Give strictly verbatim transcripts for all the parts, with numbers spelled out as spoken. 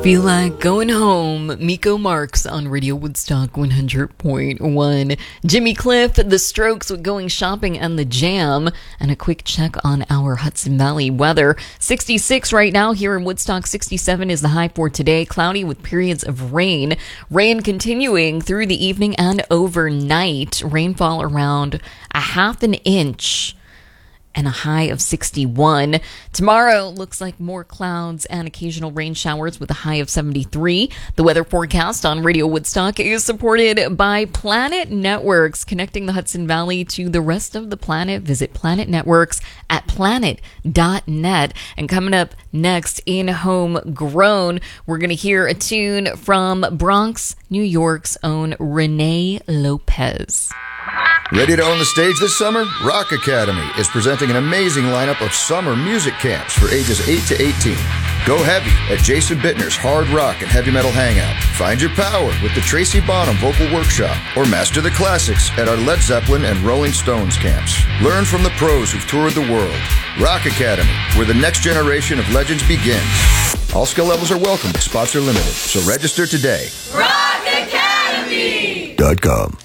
Feel like going home. Miko Marks on Radio Woodstock one hundred point one. Jimmy Cliff, The Strokes with Going Shopping and The Jam. And a quick check on our Hudson Valley weather. sixty-six right now here in Woodstock. sixty-seven is the high for today. Cloudy with periods of rain. Rain continuing through the evening and overnight. Rainfall around a half an inch. And a high of sixty-one. Tomorrow looks like more clouds and occasional rain showers with a high of seventy-three. The weather forecast on Radio Woodstock is supported by Planet Networks, connecting the Hudson Valley to the rest of the planet. Visit Planet Networks at planet dot net. And coming up next in Homegrown, we're going to hear a tune from Bronx, New York's own Renee Lopez. Ready to own the stage this summer? Rock Academy is presenting an amazing lineup of summer music camps for ages eight to eighteen. Go heavy at Jason Bittner's Hard Rock and Heavy Metal Hangout. Find your power with the Tracy Bonham Vocal Workshop, or master the classics at our Led Zeppelin and Rolling Stones camps. Learn from the pros who've toured the world. Rock Academy, where the next generation of legends begins. All skill levels are welcome, but spots are limited, so register today. rock academy dot com.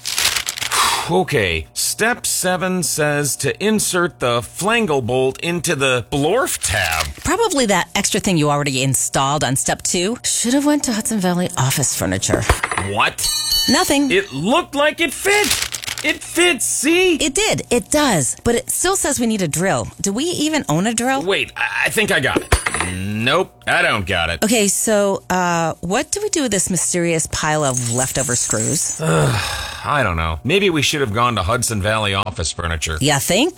Okay, step seven says to insert the flangle bolt into the Blorf tab. Probably that extra thing you already installed on step two. Should have went to Hudson Valley Office Furniture. What? Nothing. It looked like it fit. It fits, see? It did. It does. But it still says we need a drill. Do we even own a drill? Wait, I think I got it. Nope, I don't got it. Okay, so uh, what do we do with this mysterious pile of leftover screws? I don't know. Maybe we should have gone to Hudson Valley Office Furniture. Ya think?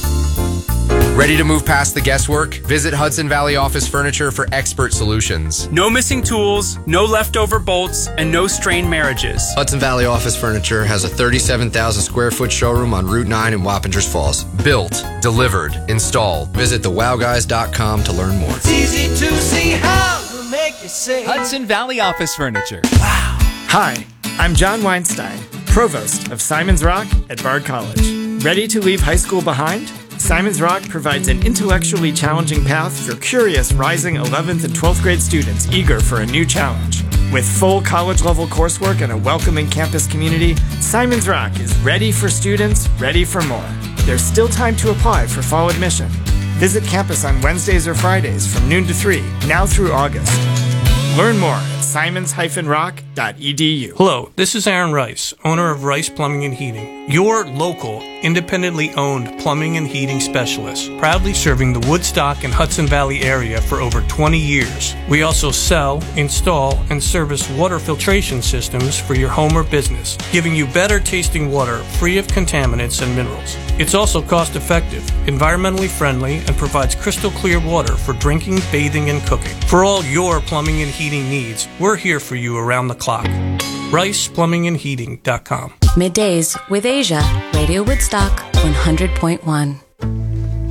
Ready to move past the guesswork? Visit Hudson Valley Office Furniture for expert solutions. No missing tools, no leftover bolts, and no strained marriages. Hudson Valley Office Furniture has a thirty-seven thousand square foot showroom on Route nine in Wappingers Falls. Built, delivered, installed. Visit the wow guys dot com to learn more. It's easy to see how we'll make you say Hudson Valley Office Furniture. Wow. Hi, I'm John Weinstein, Provost of Simon's Rock at Bard College. Ready to leave high school behind? Simon's Rock provides an intellectually challenging path for curious rising eleventh and twelfth grade students eager for a new challenge. With full college-level coursework and a welcoming campus community, Simon's Rock is ready for students, ready for more. There's still time to apply for fall admission. Visit campus on Wednesdays or Fridays from noon to three, now through August. Learn more at simons dash rock dot e d u. Hello, this is Aaron Rice, owner of Rice Plumbing and Heating, your local, independently owned plumbing and heating specialist, proudly serving the Woodstock and Hudson Valley area for over twenty years. We also sell, install, and service water filtration systems for your home or business, giving you better tasting water free of contaminants and minerals. It's also cost effective, environmentally friendly, and provides crystal clear water for drinking, bathing, and cooking. For all your plumbing and heating needs, we're here for you around the clock. rice plumbing and heating dot com. Middays with Asia, Radio Woodstock one hundred point one.